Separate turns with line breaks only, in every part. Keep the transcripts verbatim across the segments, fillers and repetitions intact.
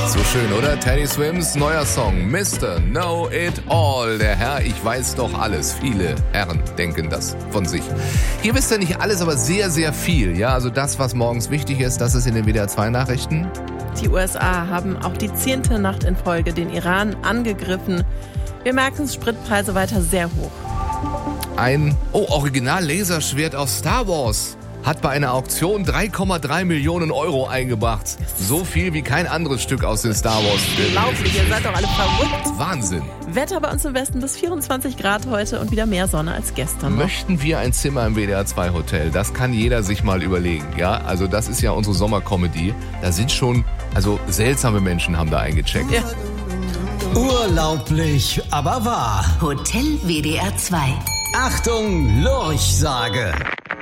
So schön, oder? Teddy Swims neuer Song, Mister Know It All. Der Herr, ich weiß doch alles. Viele Herren denken das von sich. Hier wisst ihr nicht alles, aber sehr, sehr viel. Ja, also das, was morgens wichtig ist, das ist in den W D R zwei Nachrichten.
Die U S A haben auch die zehnte Nacht in Folge den Iran angegriffen. Wir merken, Spritpreise weiter sehr hoch.
Ein, oh, Original-Laserschwert aus Star Wars hat bei einer Auktion drei Komma drei Millionen Euro eingebracht. So viel wie kein anderes Stück aus den Star Wars-Filmen.
Unglaublich, ihr seid doch alle verrückt.
Wahnsinn.
Wetter bei uns im Westen bis vierundzwanzig Grad heute und wieder mehr Sonne als gestern noch.
Möchten wir ein Zimmer im W D R zwei Hotel? Das kann jeder sich mal überlegen. Ja, also das ist ja unsere Sommercomedy. Da sind schon, also seltsame Menschen haben da eingecheckt.
Ja.
Urlaublich, aber wahr.
Hotel W D R zwei.
Achtung, Lurchsage.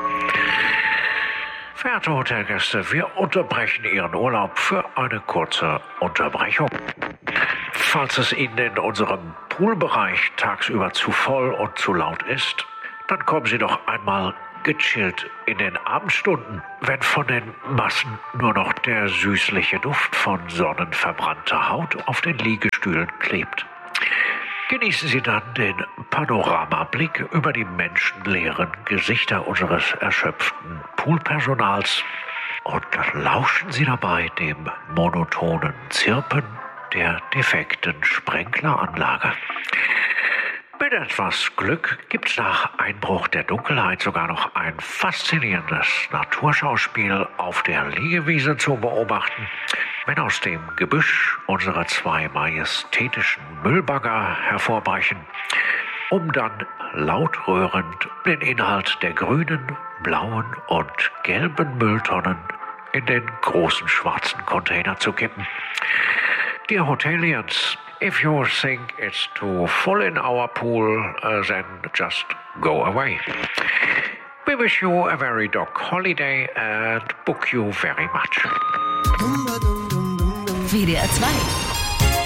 Verehrte Hotelgäste, wir unterbrechen Ihren Urlaub für eine kurze Unterbrechung. Falls es Ihnen in unserem Poolbereich tagsüber zu voll und zu laut ist, dann kommen Sie doch einmal gechillt in den Abendstunden, wenn von den Massen nur noch der süßliche Duft von sonnenverbrannter Haut auf den Liegestühlen klebt. Genießen Sie dann den Panoramablick über die menschenleeren Gesichter unseres erschöpften Poolpersonals und lauschen Sie dabei dem monotonen Zirpen der defekten Sprenkleranlage. Mit etwas Glück gibt es nach Einbruch der Dunkelheit sogar noch ein faszinierendes Naturschauspiel auf der Liegewiese zu beobachten, wenn aus dem Gebüsch unsere zwei majestätischen Müllbagger hervorbrechen, um dann lautröhrend den Inhalt der grünen, blauen und gelben Mülltonnen in den großen schwarzen Container zu kippen. Dear Hotelians, if you think it's too full in our pool, uh, then just go away. We wish you a very dog holiday and book you very much.
W D R zwei.